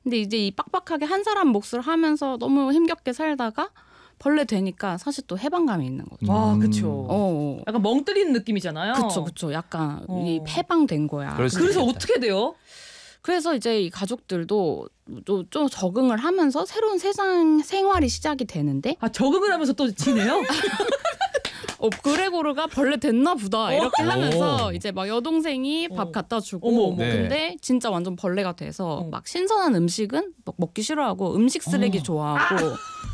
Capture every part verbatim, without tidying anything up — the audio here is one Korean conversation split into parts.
근데 이제 이 빡빡하게 한 사람 몫을 하면서 너무 힘겹게 살다가 벌레 되니까 사실 또 해방감이 있는 거죠. 와, 음. 그쵸. 어. 약간 멍 때리는 느낌이잖아요. 그쵸, 그쵸. 약간 어. 이 해방된 거야. 그럴 수 그래서 있겠다. 어떻게 돼요? 그래서 이제 이 가족들도 또 좀 적응을 하면서 새로운 세상 생활이 시작이 되는데 아, 적응을 하면서 또 지내요? 어, 그레고르가 벌레 됐나 보다 이렇게 오. 하면서 이제 막 여동생이 밥 어. 갖다 주고 어머, 어머. 네. 근데 진짜 완전 벌레가 돼서 어. 막 신선한 음식은 먹- 먹기 싫어하고 음식 쓰레기 어. 좋아하고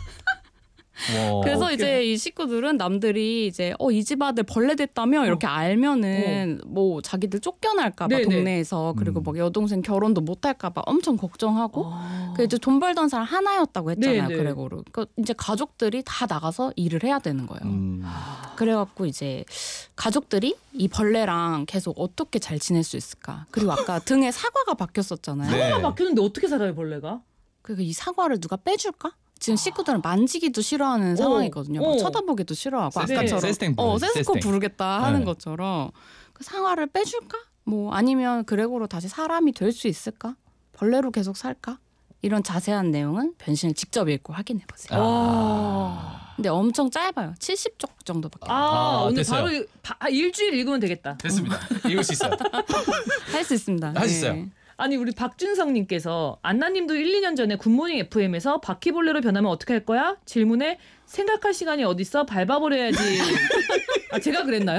와. 그래서 어떡해. 이제 이 식구들은 남들이 이제 어 이 집 아들 벌레 됐다며 이렇게 알면은 뭐 자기들 쫓겨날까 봐 네네. 동네에서 그리고 음. 막 여동생 결혼도 못 할까 봐 엄청 걱정하고 아. 그 이제 돈 벌던 사람 하나였다고 했잖아요. 네네. 그레고르. 그러니까 이제 가족들이 다 나가서 일을 해야 되는 거예요. 음. 그래갖고 이제 가족들이 이 벌레랑 계속 어떻게 잘 지낼 수 있을까? 그리고 아까 등에 사과가 박혔었잖아요. 네. 사과가 막히는데 어떻게 살아요, 벌레가? 그러니까 이 사과를 누가 빼줄까? 지금 식구들은 만지기도 싫어하는 상황이거든요. 막 어. 쳐다보기도 싫어하고 세스탱, 아까처럼 세스탱 어 부르지, 세스코 세스탱. 부르겠다 하는 네. 것처럼 그 사과를 빼줄까? 뭐 아니면 그레고로 다시 사람이 될 수 있을까? 벌레로 계속 살까? 이런 자세한 내용은 변신을 직접 읽고 확인해 보세요. 와. 근데 엄청 짧아요. 칠십 쪽 정도밖에 아, 아, 오늘 됐어요. 바로 일- 바, 아, 일주일 읽으면 되겠다. 됐습니다. 읽을 수 있어요. 할 수 있습니다. 할 수 있어요. 네. 아니 우리 박준성님께서 안나님도 일, 이 년 전에 굿모닝 에프엠에서 바퀴벌레로 변하면 어떻게 할 거야? 질문에 생각할 시간이 어딨어? 밟아버려야지. 아 제가 그랬나요?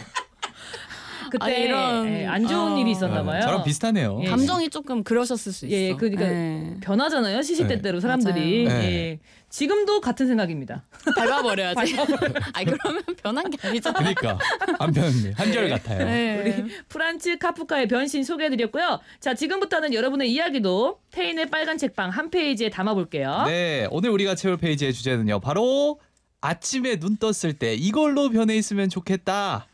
그때 아니, 이런- 예, 안 좋은 아. 일이 있었나 봐요. 저랑 비슷하네요. 예. 감정이 조금 그러셨을 수 있어. 예, 예, 그러니까 네. 변하잖아요. 시시때때로 사람들이. 맞아요. 예. 지금도 같은 생각입니다. 밟아버려야지. 아니 그러면 변한 게 아니잖아. 그러니까 안 변했네. 한결 같아요. 네. 우리 프란츠 카프카의 변신 소개해드렸고요. 자, 지금부터는 여러분의 이야기도 태인의 빨간 책방 한 페이지에 담아볼게요. 네, 오늘 우리가 채울 페이지의 주제는요. 바로 아침에 눈 떴을 때 이걸로 변해 있으면 좋겠다.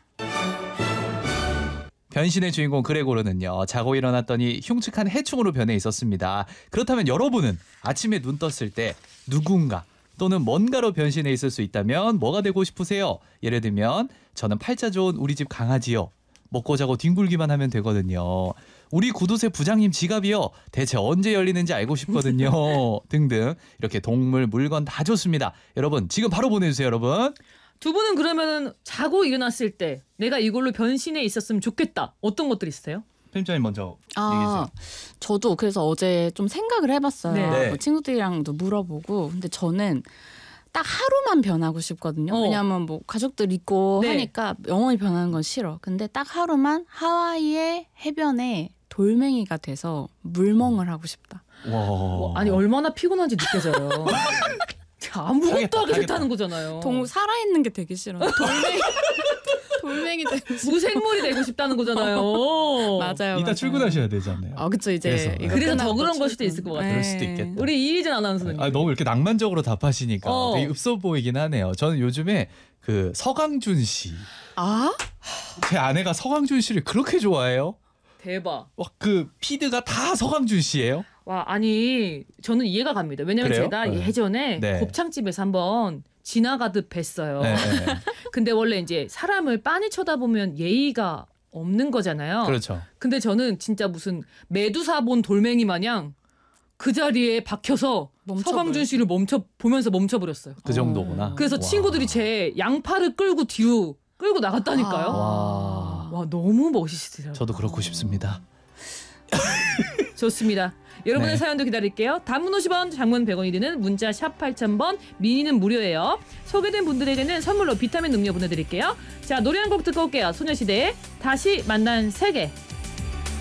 변신의 주인공 그레고르는요. 자고 일어났더니 흉측한 해충으로 변해 있었습니다. 그렇다면 여러분은 아침에 눈 떴을 때 누군가 또는 뭔가로 변신해 있을 수 있다면 뭐가 되고 싶으세요? 예를 들면 저는 팔자 좋은 우리 집 강아지요. 먹고 자고 뒹굴기만 하면 되거든요. 우리 구두쇠 부장님 지갑이요. 대체 언제 열리는지 알고 싶거든요. 등등 이렇게 동물, 물건 다 좋습니다. 여러분 지금 바로 보내주세요. 여러분. 두 분은 그러면은 자고 일어났을 때 내가 이걸로 변신해 있었으면 좋겠다. 어떤 것들 있어요? 편집장님 먼저 아, 저도 그래서 어제 좀 생각을 해봤어요. 네. 네. 뭐 친구들이랑도 물어보고. 근데 저는 딱 하루만 변하고 싶거든요. 어. 왜냐하면 뭐 가족들 있고 네. 하니까 영원히 변하는 건 싫어. 근데 딱 하루만 하와이의 해변에 돌멩이가 돼서 물멍을 하고 싶다. 와. 어, 아니 얼마나 피곤한지 느껴져요. 아무것도 하겠다, 하기 하겠다. 싫다는 거잖아요. 동 살아있는 게 되게 싫어. 돌멩이 돌멩이 되고 싶어. 무생물이 되고 싶다는 거잖아요. 맞아요. 이따 맞아요. 출근하셔야 되잖아요. 아 그쵸 이제 그래서. 이거 그래서 더 끝나고 그런 걸 수도 출근. 있을 것 같아요. 그럴 수도 있겠다. 우리 이희진 아나운서는 아, 너무 이렇게 낭만적으로 답하시니까 어. 되게 읍소 보이긴 하네요. 저는 요즘에 그 서강준 씨, 아? 제 아내가 서강준 씨를 그렇게 좋아해요. 대박. 와, 그 피드가 다 서강준 씨예요? 와 아니 저는 이해가 갑니다. 왜냐면 그래요? 제가 네. 예전에 네. 곱창집에서 한번 지나가듯 뵀어요. 네, 네. 근데 원래 이제 사람을 빤히 쳐다보면 예의가 없는 거잖아요. 그렇죠. 근데 저는 진짜 무슨 메두사 본 돌멩이 마냥 그 자리에 박혀서 멈춰버려. 서강준 씨를 멈춰 보면서 멈춰버렸어요. 그 정도구나. 그래서 와. 친구들이 제 양팔을 끌고 뒤로 끌고 나갔다니까요. 아. 와. 와 너무 멋있으세요. 저도 그렇고 싶습니다. 좋습니다. 여러분의 네. 사연도 기다릴게요. 단문 오십 원, 장문 백 원이 드는 문자 샵 팔천 번, 미니는 무료예요. 소개된 분들에게는 선물로 비타민 음료 보내드릴게요. 자 노래 한 곡 듣고 올게요. 소녀시대의 다시 만난 세계.